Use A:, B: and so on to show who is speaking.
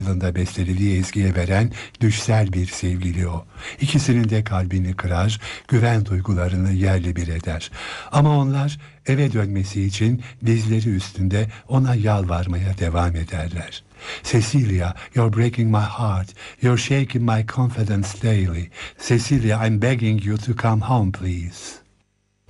A: yılında bestelediği ezgiye veren düşsel bir sevgili o. İkisinin de kalbini kırar, güven duygularını yerle bir eder. Ama onlar eve dönmesi için dizleri üstünde ona yalvarmaya devam ederler. Cecilia, you're breaking my heart. You're shaking my confidence daily. Cecilia, I'm begging you to come home, please.